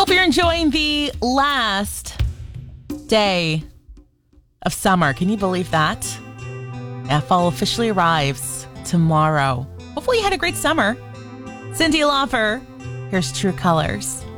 Hope you're enjoying the last day of summer. Can you believe that? Yeah, fall officially arrives tomorrow. Hopefully you had a great summer. Cyndi Lauper, here's True Colors.